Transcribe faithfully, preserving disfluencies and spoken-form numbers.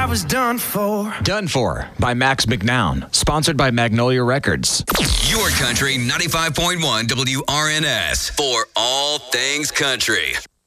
was done for. Done For by Max McNown. Sponsored by Magnolia Records. Your Country ninety-five point one W R N S for all things country.